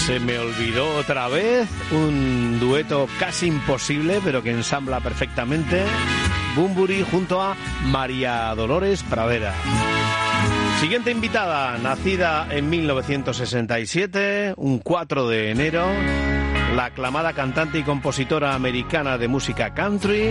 Se me olvidó otra vez, un dueto casi imposible, pero que ensambla perfectamente. Bunbury junto a María Dolores Pradera. Siguiente invitada, nacida en 1967, un 4 de enero, la aclamada cantante y compositora americana de música country,